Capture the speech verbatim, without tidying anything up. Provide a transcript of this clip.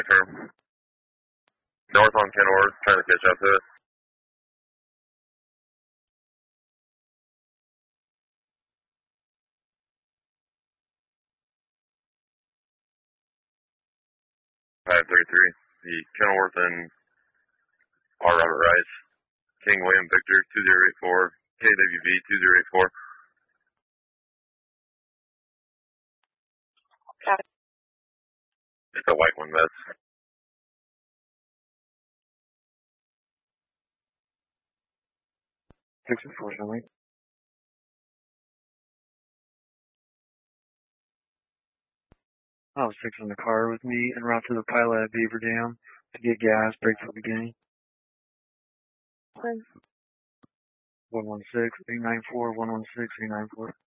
Term. North on Kenworth, trying to catch up to it. five three three. The Kenworth and R. Robert Rice. King William Victor, two zero eight four. K W V, two zero eight four. Got it. It's a white one, that's. Six, unfortunately. I was six in the car with me en route to the pilot at Beaver Dam to get gas, brake for beginning. When? one one six, eight nine four, one one six, eight nine four.